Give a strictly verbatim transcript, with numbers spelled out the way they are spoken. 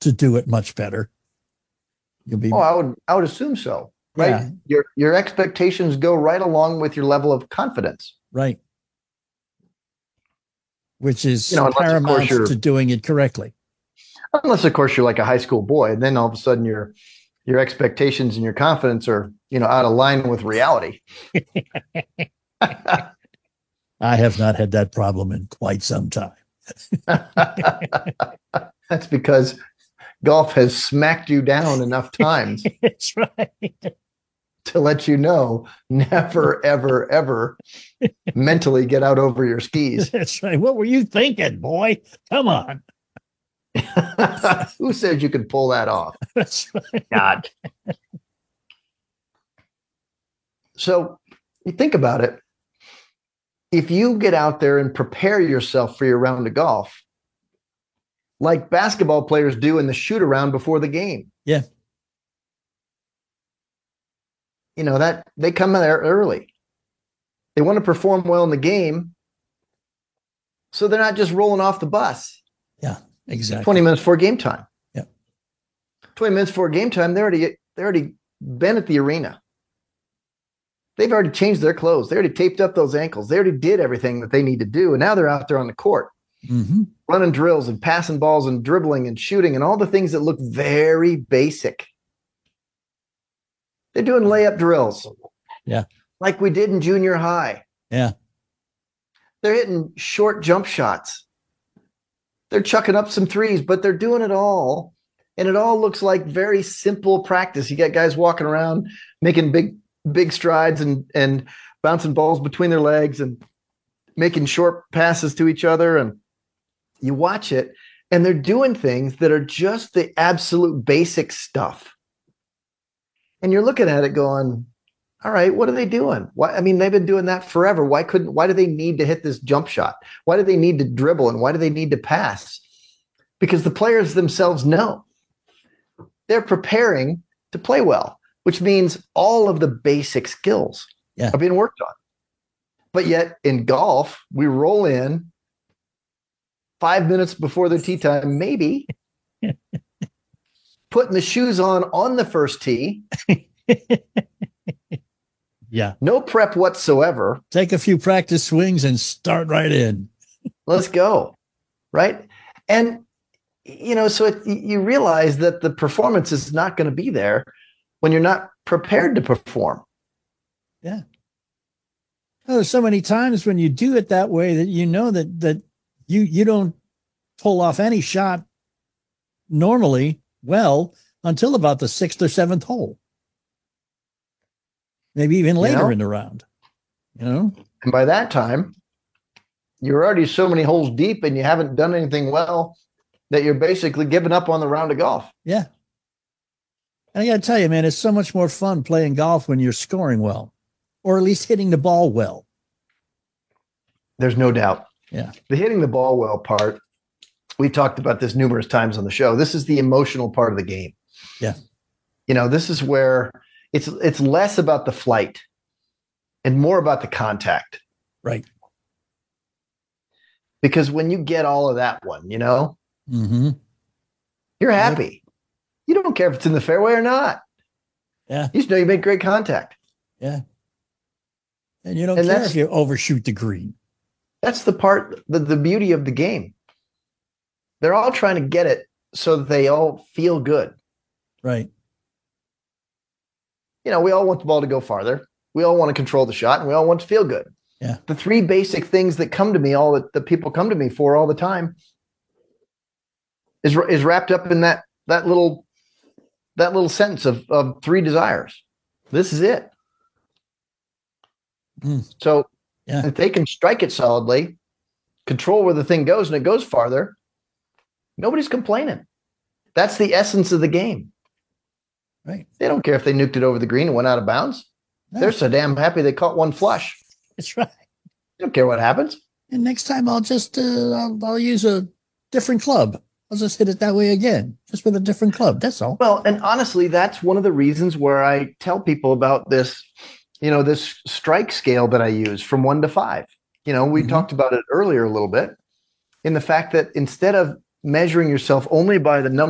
to do it much better. You'll be. Oh, I would, I would assume so. Right. Yeah. Your, your expectations go right along with your level of confidence. Right. Which is you know, paramount to doing it correctly. Unless, of course, you're like a high school boy, and then all of a sudden your your expectations and your confidence are, you know, out of line with reality. I have not had that problem in quite some time. That's because golf has smacked you down enough times. That's right. To let you know, never, ever, ever mentally get out over your skis. That's right. What were you thinking, boy? Come on. Who says you could pull that off? That's right. God. So you think about it. If you get out there and prepare yourself for your round of golf, like basketball players do in the shoot around before the game. Yeah. You know, that they come in there early. They want to perform well in the game. So they're not just rolling off the bus. Yeah, exactly. twenty minutes before game time. Yeah. twenty minutes before game time, they're already they're already been at the arena. They've already changed their clothes. They already taped up those ankles. They already did everything that they need to do. And now they're out there on the court, mm-hmm. running drills and passing balls and dribbling and shooting and all the things that look very basic. They're doing layup drills. Yeah. Like we did in junior high. Yeah. They're hitting short jump shots. They're chucking up some threes, but they're doing it all. And it all looks like very simple practice. You got guys walking around, making big, big strides and, and bouncing balls between their legs and making short passes to each other. And you watch it and they're doing things that are just the absolute basic stuff. And you're looking at it going, all right, what are they doing? Why? I mean, they've been doing that forever. Why couldn't, why do they need to hit this jump shot? Why do they need to dribble? And why do they need to pass? Because the players themselves know they're preparing to play well, which means all of the basic skills yeah. are being worked on. But yet in golf, we roll in five minutes before the tee time, maybe putting the shoes on on the first tee. Yeah. No prep whatsoever. Take a few practice swings and start right in. Let's go. Right. And, you know, so it, you realize that the performance is not going to be there when you're not prepared to perform. Yeah. Well, there's so many times when you do it that way that you know that that you you don't pull off any shot normally well until about the sixth or seventh hole. Maybe even later you know? in the round. You know? And by that time, you're already so many holes deep and you haven't done anything well that you're basically giving up on the round of golf. Yeah. And I got to tell you, man, it's so much more fun playing golf when you're scoring well, or at least hitting the ball well. There's no doubt. Yeah. The hitting the ball well part, we talked about this numerous times on the show. This is the emotional part of the game. Yeah. You know, this is where it's it's less about the flight and more about the contact. Right. Because when you get all of that one, you know, mm-hmm. you're happy. You don't care if it's in the fairway or not. Yeah. You just know you made great contact. Yeah. And you don't and care if you overshoot the green. That's the part, the, the beauty of the game. They're all trying to get it so that they all feel good. Right. You know, we all want the ball to go farther. We all want to control the shot and we all want to feel good. Yeah. The three basic things that come to me, all that the people come to me for all the time is, is wrapped up in that, that little, that little sentence of, of three desires. This is it. Mm. So yeah. if they can strike it solidly, control where the thing goes and it goes farther, nobody's complaining. That's the essence of the game. Right. They don't care if they nuked it over the green and went out of bounds. No. They're so damn happy they caught one flush. That's right. They don't care what happens. And next time I'll just, uh, I'll, I'll use a different club. I'll just hit it that way again, just with a different club. That's all. Well, and honestly, that's one of the reasons where I tell people about this, you know, this strike scale that I use from one to five. You know, we mm-hmm. talked about it earlier a little bit in the fact that instead of measuring yourself only by the number